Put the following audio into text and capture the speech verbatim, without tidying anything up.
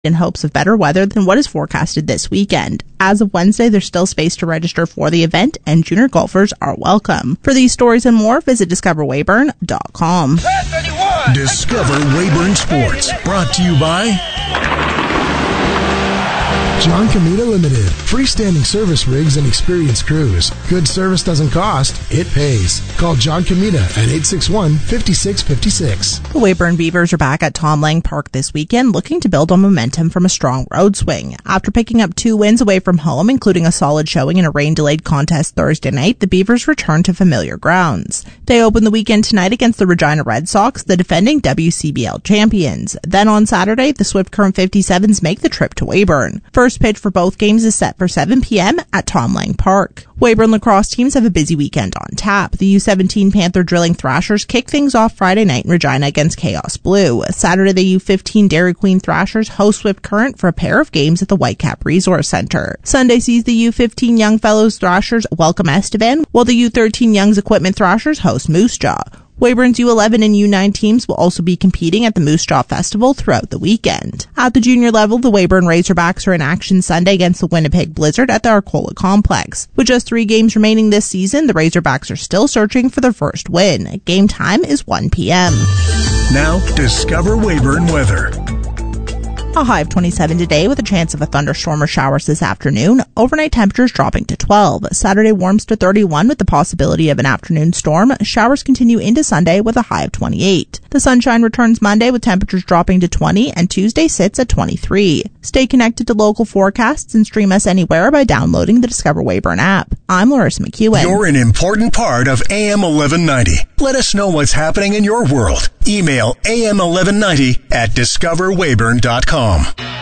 in hopes of better weather than what is forecasted this weekend. As of Wednesday, there's still space to register for the event, and junior golfers are welcome. For these stories and more, visit discover weyburn dot com. Discover Weyburn Sports, brought to you by John Comita Limited. Freestanding service rigs and experienced crews. Good service doesn't cost, it pays. Call John Comita at eight six one, five six five six. The Weyburn Beavers are back at Tom Lang Park this weekend, looking to build on momentum from a strong road swing. After picking up two wins away from home, including a solid showing in a rain-delayed contest Thursday night, the Beavers return to familiar grounds. They open the weekend tonight against the Regina Red Sox, the defending W C B L champions. Then on Saturday, the Swift Current fifty-sevens make the trip to Weyburn. First pitch for both games is set for seven p.m. at Tom Lang Park. Weyburn lacrosse teams have a busy weekend on tap. The U seventeen Panther Drilling Thrashers kick things off Friday night in Regina against Chaos Blue. Saturday, the U fifteen Dairy Queen Thrashers host Swift Current for a pair of games at the Whitecap Resource Center. Sunday sees the U fifteen Young Fellows Thrashers welcome Estevan, while the U thirteen Young's Equipment Thrashers host Moose Jaw. Weyburn's U eleven and U nine teams will also be competing at the Moose Jaw Festival throughout the weekend. At the junior level, the Weyburn Razorbacks are in action Sunday against the Winnipeg Blizzard at the Arcola Complex. With just three games remaining this season, the Razorbacks are still searching for their first win. Game time is one p.m. Now, Discover Weyburn weather. A high of twenty-seven today with a chance of a thunderstorm or showers this afternoon. Overnight temperatures dropping to twelve. Saturday warms to thirty-one with the possibility of an afternoon storm. Showers continue into Sunday with a high of twenty-eight. The sunshine returns Monday with temperatures dropping to twenty, and Tuesday sits at twenty-three. Stay connected to local forecasts and stream us anywhere by downloading the Discover Weyburn app. I'm Larissa McEwen. You're an important part of A M eleven ninety. Let us know what's happening in your world. Email A M eleven ninety at discover weyburn dot com.